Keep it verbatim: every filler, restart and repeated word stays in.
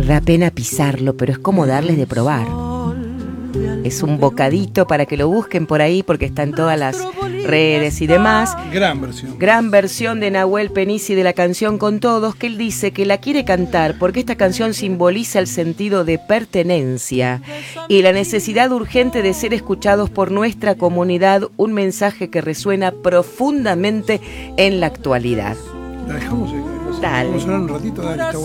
Da pena pisarlo, pero es como darles de probar. Es un bocadito para que lo busquen por ahí porque está en todas las redes y demás. Gran versión. Gran versión de Nahuel Penisi de la canción Con Todos, que él dice que la quiere cantar porque esta canción simboliza el sentido de pertenencia y la necesidad urgente de ser escuchados por nuestra comunidad, un mensaje que resuena profundamente en la actualidad. La dejamos, eh, Dale. Vamos a hablar un ratito, dale, está bueno.